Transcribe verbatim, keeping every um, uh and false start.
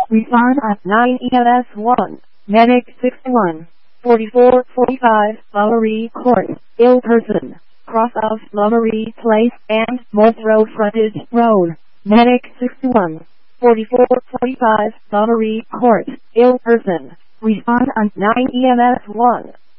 Respond at nine E M S one. Medic sixty-one. forty-four forty-five, Lowery Court, ill person, cross of Lowery Place and Monroe Frontage Road. Medic sixty-one. forty-four forty-five, Lowery Court, ill person. Respond on nine E M S one.